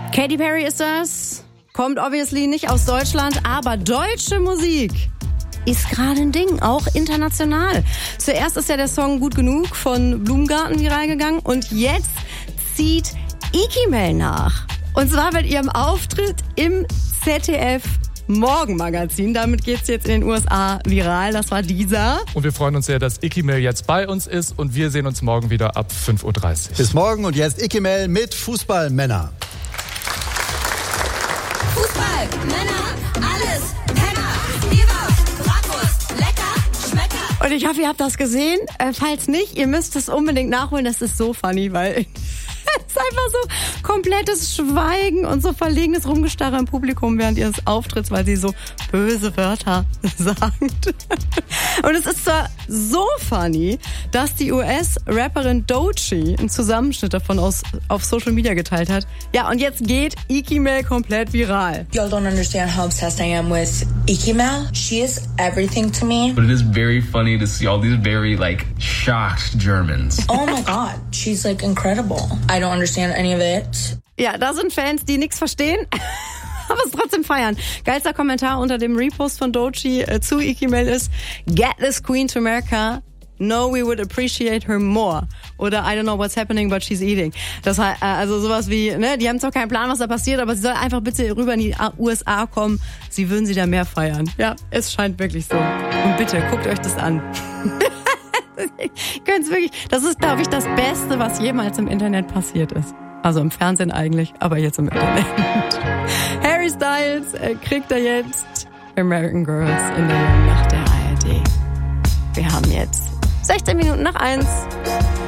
Katy Perry ist das. Kommt obviously nicht aus Deutschland, aber deutsche Musik ist gerade ein Ding, auch international. Zuerst ist ja der Song Gut genug von Blumengarten viral gegangen und jetzt zieht Ikimel nach. Und zwar mit ihrem Auftritt im ZDF Morgenmagazin. Damit geht's jetzt in den USA viral. Das war dieser. Und wir freuen uns sehr, dass Ikimel jetzt bei uns ist und wir sehen uns morgen wieder ab 5:30 Uhr. Bis morgen und jetzt Ikimel mit Fußballmänner. Fußball, Männer, alles, Penner, Biber, Bratwurst, lecker, Schmecker. Und ich hoffe, ihr habt das gesehen. Falls nicht, ihr müsst es unbedingt nachholen. Das ist so funny, weil es ist einfach so komplettes Schweigen und so verlegenes Rumgestarre im Publikum während ihres Auftritts, weil sie so böse Wörter sagt. Und es ist zwar so funny, dass die US-Rapperin Doechii einen Zusammenschnitt davon auf Social Media geteilt hat. Ja, und jetzt geht Ikimel komplett viral. Y'all don't understand how obsessed I am with Ikimel. She is everything to me. But it is very funny to see all these very, shocked Germans. Oh my God, she's, incredible. I don't understand any of it. Ja, da sind Fans, die nichts verstehen, aber es trotzdem feiern. Geilster Kommentar unter dem Repost von Doechii zu Ikimel ist: Get this queen to America. No, we would appreciate her more. Oder I don't know what's happening, but she's eating. Das heißt, also sowas wie, die haben zwar keinen Plan, was da passiert, aber sie soll einfach bitte rüber in die USA kommen. Sie würden sie da mehr feiern. Ja, es scheint wirklich so. Und bitte, guckt euch das an. Das ist, glaube ich, das Beste, was jemals im Internet passiert ist. Also im Fernsehen eigentlich, aber jetzt im Internet. Harry Styles kriegt er jetzt American Girls in der Nacht der ARD. Wir haben jetzt 16 Minuten nach 1.